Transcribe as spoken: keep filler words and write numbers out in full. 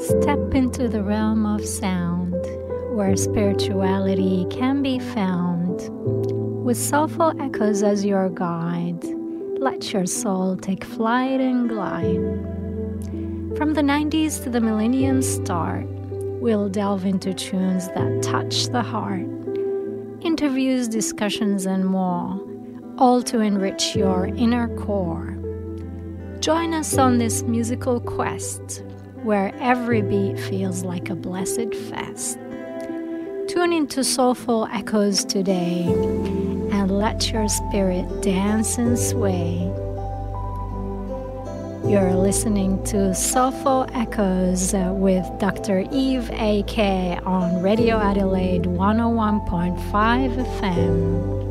Step into the realm of sound, where spirituality can be found. With soulful echoes as your guide, let your soul take flight and glide. From the nineties to the millennium start, we'll delve into tunes that touch the heart. Interviews, discussions, and more, all to enrich your inner core. Join us on this musical quest, where every beat feels like a blessed fest. Tune into soulful echoes today, and let your spirit dance and sway. You're listening to Soulful Echoes with Doctor Eve A K on Radio Adelaide one oh one point five F M.